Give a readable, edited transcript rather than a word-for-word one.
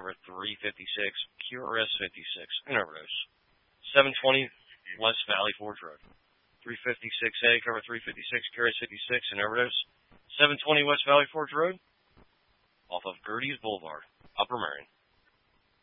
cover 356, QRS 56, an overdose. 720 West Valley Forge Road. 356A, cover 356, QRS 56, an overdose. 720 West Valley Forge Road, off of Gertie's Boulevard, Upper Marion.